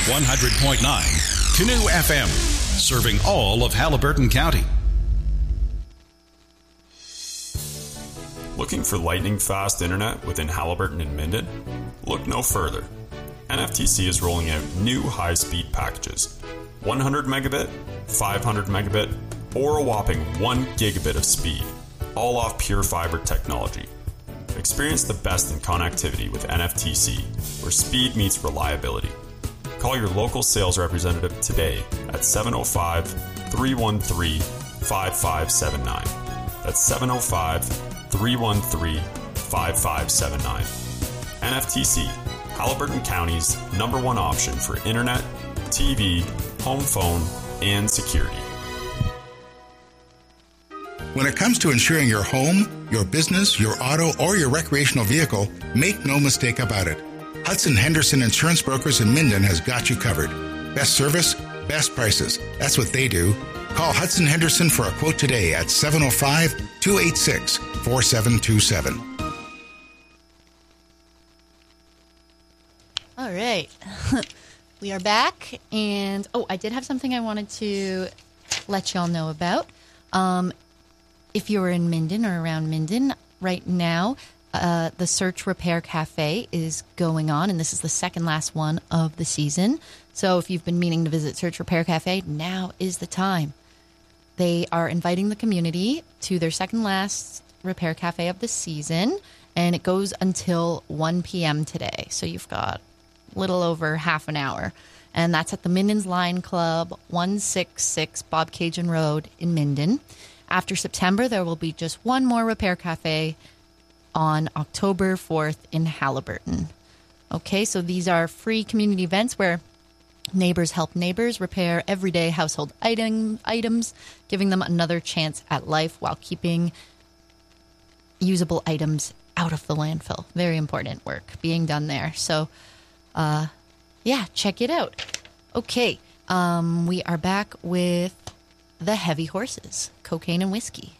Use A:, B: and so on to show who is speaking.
A: 100.9 Canoe FM, serving all of Haliburton County.
B: Looking for lightning-fast internet within Haliburton and Minden? Look no further. NFTC is rolling out new high-speed packages. 100 megabit, 500 megabit, or a whopping 1 gigabit of speed, all off pure fiber technology. Experience the best in connectivity with NFTC, where speed meets reliability. Call your local sales representative today at 705-313-5579. That's 705-313-5579. NFTC, Haliburton County's #1 option for internet, TV, home phone, and security.
C: When it comes to insuring your home, your business, your auto, or your recreational vehicle, make no mistake about it. Hudson Henderson Insurance Brokers in Minden has got you covered. Best service, best prices. That's what they do. Call Hudson Henderson for a quote today at 705-286-4727.
D: All right. We are back, and I did have something I wanted to let y'all know about. If you're in Minden or around Minden right now, the Search Repair Cafe is going on, and this is the second last one of the season. So if you've been meaning to visit Search Repair Cafe, now is the time. They are inviting the community to their second last repair cafe of the season, and it goes until 1 p.m. today. So you've got a little over half an hour. And that's at the Minden's Lion Club, 166 Bob Cajun Road in Minden. After September, there will be just one more repair cafe on October 4th in Haliburton. Okay, so these are free community events where neighbors help neighbors repair everyday household items, giving them another chance at life while keeping usable items out of the landfill. Very important work being done there. So, check it out. Okay, we are back with the Heavy Horses, Cocaine and Whiskey.